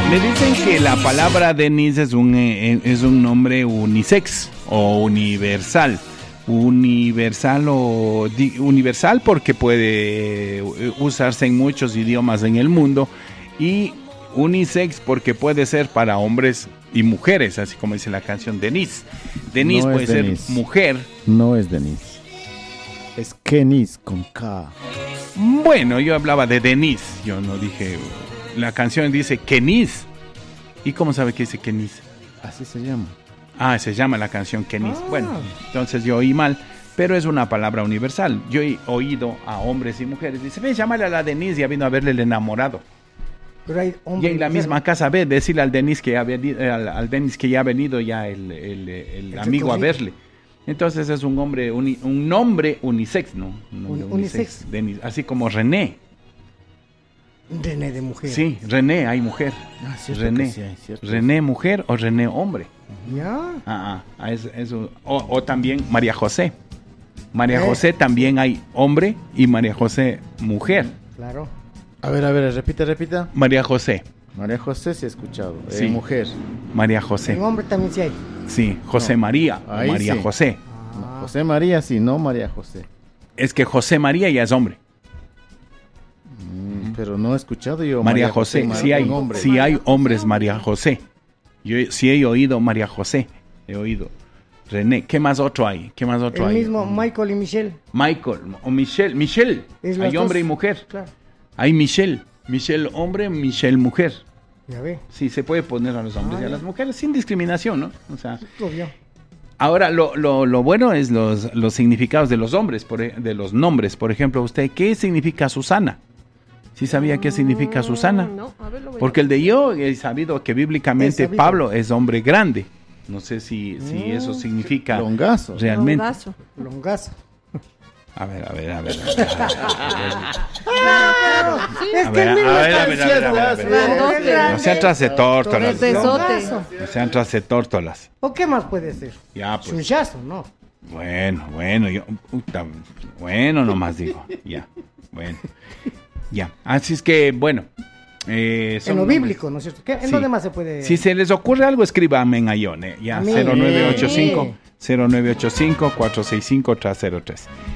Me dicen que la palabra Denise es un nombre unisex o universal. Universal porque puede usarse en muchos idiomas en el mundo, y unisex porque puede ser para hombres y mujeres, así como dice la canción Denise. Denise no puede ser Denise. Mujer. No es Denise. Es Kenise con K. Bueno, yo hablaba de Denise. Yo no dije... La canción dice Kenise. ¿Y cómo sabe que dice Kenise? Así se llama. Ah, se llama la canción Kenise. Bueno, entonces yo oí mal, pero es una palabra universal. Yo he oído a hombres y mujeres. Dice, ven, llámale a la Denise, ya vino a verle el enamorado. Pero hay y en la misma casa, ve, decirle al Denise que al Denise que ya ha venido ya el amigo a verle. Entonces es un nombre unisex, ¿no? Unisex. Denise, así como René. René de mujer. Sí, René, hay mujer. René. Sí, René mujer o René hombre. Ya. Eso. O también María José. María José también hay hombre y María José mujer. Claro. A ver, repita. María José. María José sí he escuchado. Sí. Mujer. María José. En hombre también sí hay. Sí, José María. María sí. José. No, José María sí, no María José. Es que José María ya es hombre. Pero no he escuchado yo. María José, sí hay hombres María José. Yo sí he oído María José. He oído. René, ¿qué más otro hay? El mismo Michael y Michelle. Michael o Michelle. Hay hombre y mujer. Claro. Hay Michelle hombre, Michelle mujer. Ya ve. Sí, se puede poner a los hombres y a las mujeres sin discriminación, ¿no? O sea, obvio. Ahora, lo bueno es los significados de los nombres. Por ejemplo, usted, ¿qué significa Susana? ¿Sí sabía qué significa Susana? No, a ver, porque el de yo he sabido que bíblicamente Pablo es hombre grande. No sé si eso significa longazo. Realmente. Longazo. A ver. Es que el mismo No sean tracetórtolas. No sean tracetórtolas. ¿O qué más puede ser? Ya, pues. Chuchazo, ¿no? Bueno, nomás digo. Ya, bueno. Ya, así es que, bueno. En lo bíblico, ¿no es cierto? ¿En lo demás se puede...? Si se les ocurre algo, escríbame en Ayone. Ya, 0985 465 303.